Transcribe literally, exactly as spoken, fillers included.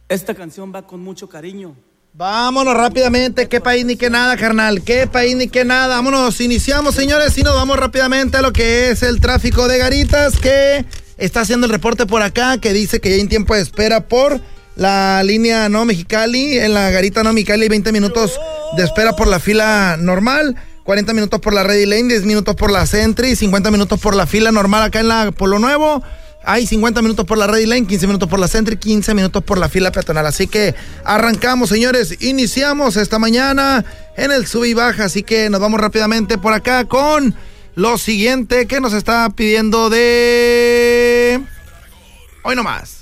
Esta canción va con mucho cariño. Vámonos rápidamente, qué país ni qué nada, carnal, qué país ni qué nada. Vámonos, iniciamos, señores, y nos vamos rápidamente a lo que es el tráfico de Garitas, que está haciendo el reporte por acá, que dice que ya hay tiempo de espera por la línea no Mexicali, en la Garita no Mexicali, veinte minutos de espera por la fila normal, cuarenta minutos por la Ready Lane, diez minutos por la Sentry, cincuenta minutos por la fila normal acá en la Polo Nuevo. Hay cincuenta minutos por la Ready Lane, quince minutos por la Sentry, quince minutos por la fila peatonal. Así que arrancamos, señores. Iniciamos esta mañana en el sub y baja. Así que nos vamos rápidamente por acá con lo siguiente que nos está pidiendo de... Hoy nomás.